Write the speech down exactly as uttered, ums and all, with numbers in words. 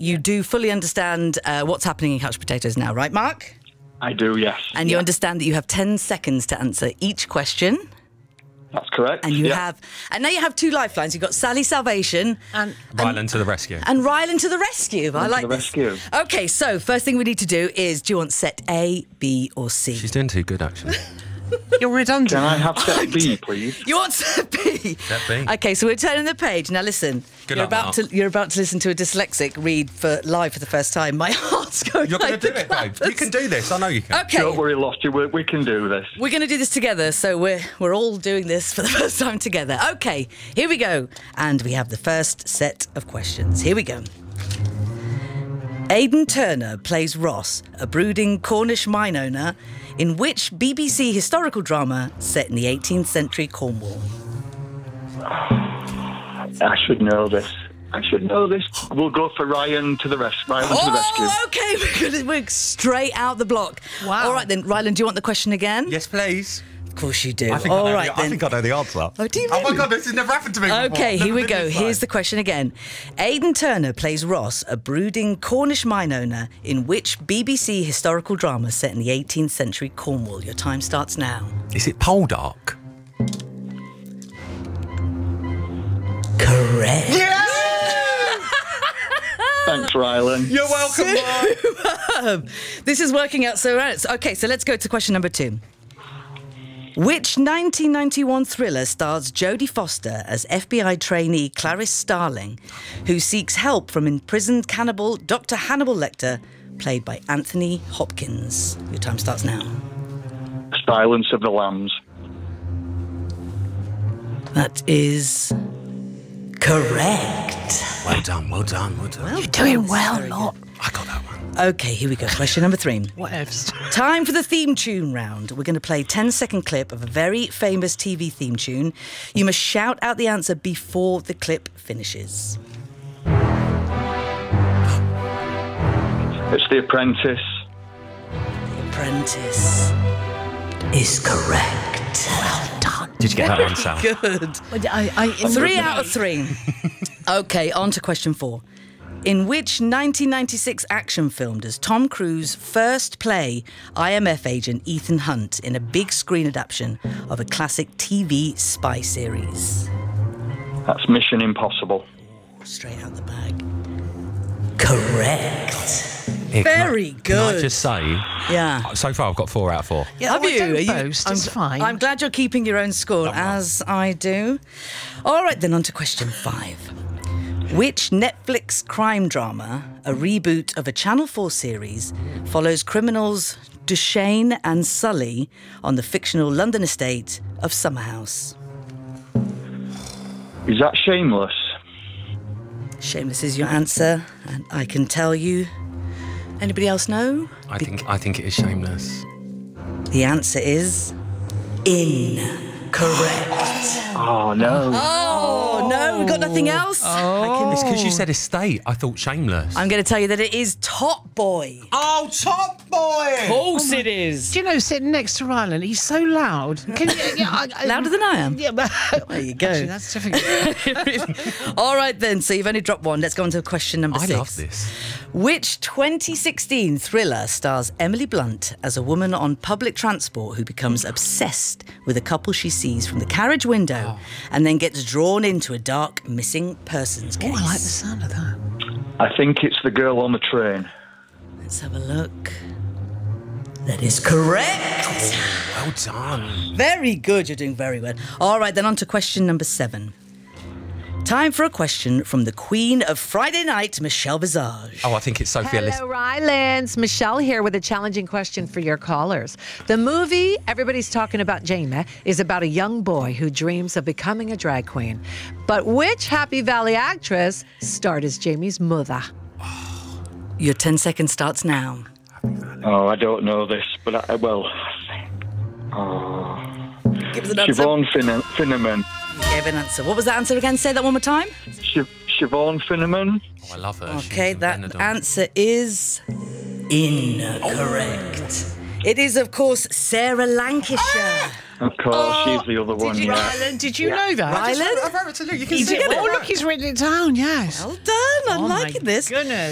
you do fully understand uh, what's happening in Couch Potatoes now, right, Mark? I do, yes. And you yeah. understand that you have ten seconds to answer each question. That's correct. And you yeah. have, and now you have two lifelines. You've got Sally Salvation And Ryland to the rescue. and Ryland to the rescue. I to like the this. rescue. Okay, so first thing we need to do is, do you want set A, B, or C? She's doing too good, actually. you're redundant. Can I have set B, please? You want set B? Set B. Okay, so we're turning the page. Now listen, Good you're luck, about Mark. to you're about to listen to a dyslexic read for live for the first time. My heart's going. You're going like to do the it, babe. You clappers. can do this. I know you can. Okay, Don't worry, Lottie, we, we can do this. we're going to do this together. So we're we're all doing this for the first time together. Okay, here we go, and we have the first set of questions. Here we go. Aidan Turner plays Ross, a brooding Cornish mine owner, in which B B C historical drama set in the eighteenth century Cornwall? I should know this. I should know this. We'll go for Ryan to the rescue. Ryan to the rescue. Oh, okay, we're, gonna, we're straight out the block. Wow. All right then, Ryland, do you want the question again? Yes, please. Of course you do. I think, All I, know right the, I then. think I know the answer. Oh, do you Oh, my really? God, this has never happened to me before. Okay, I've here never we been go. this Here's way. the question again. Aidan Turner plays Ross, a brooding Cornish mine owner, in which B B C historical drama set in the eighteenth century Cornwall? Your time starts now. Is it Poldark? Correct. Thanks, Ryland. You're welcome, Mark. This is working out so right. Okay, so let's go to question number two. Which nineteen ninety-one thriller stars Jodie Foster as F B I trainee Clarice Starling, who seeks help from imprisoned cannibal Doctor Hannibal Lecter, played by Anthony Hopkins? Your time starts now. Silence of the Lambs. That is correct. Well done, well done, well done. You're doing well, Very lot. I got that one. Okay, here we go. Question number three. Whatevs. Time for the theme tune round. We're going to play a ten second clip of a very famous T V theme tune. You must shout out the answer before the clip finishes. It's The Apprentice. The Apprentice is correct. Well done. Did you get that one, Sal? Good. I, I, Three out of three. Okay, on to question four. In which nineteen ninety-six action film does Tom Cruise first play I M F agent Ethan Hunt in a big screen adaptation of a classic T V spy series? That's Mission Impossible. Straight out the bag. Correct. Here, can I- Very Can I good. just say, Yeah. so far I've got four out of four. Yeah, Have well, you? don't Are you- boast, I'm, it's fine. I'm glad you're keeping your own score, as I do. All right, then on to question five. Which Netflix crime drama, a reboot of a Channel four series, follows criminals Duchesne and Sully on the fictional London estate of Summerhouse? Is that Shameless? Shameless is your answer, and I can tell you. Anybody else know? I think I think it is Shameless. The answer is incorrect. Oh, no. Oh, no, we've got nothing else? Oh. It's because you said estate. I thought Shameless. I'm going to tell you that it is Top Boy. Oh, Top Boy! Of course it is. Do you know, sitting next to Ryland, he's so loud. Can you, yeah, I, I, Louder than I am. Yeah, but There you go. Actually, that's difficult. All right, then. So you've only dropped one. Let's go on to question number I six. love this. Which twenty sixteen thriller stars Emily Blunt as a woman on public transport who becomes obsessed with a couple she sees from the carriage window and then gets drawn into a dark missing persons case? Oh, I like the sound of that. I think it's The Girl on the Train. Let's have a look. That is correct. Well done. Very good. You're doing very well. All right, then on to question number seven. Time for a question from the Queen of Friday Night, Michelle Visage. Oh, I think it's Sophia List. Hello, Rylands. Michelle here with a challenging question for your callers. The movie everybody's talking about, Jamie, is about a young boy who dreams of becoming a drag queen. But which Happy Valley actress starred as Jamie's mother? Your ten seconds starts now. Oh, I don't know this, but I, well... Oh. Give us an answer. Siobhan Fin- Finneman. You gave an answer. What was that answer again? Say that one more time. Sh- Siobhan Finneman. Oh, I love her. She's Okay, from that Benidorm. answer is incorrect. It is, of course, Sarah Lancashire. Of course, she's the other one, Did you, yeah. Ryland, did you know that? Ryland? I wrote it to Luke. You can He see did. it. Oh, look, he's written it down, yes. Well done. I'm Oh, my liking this. goodness.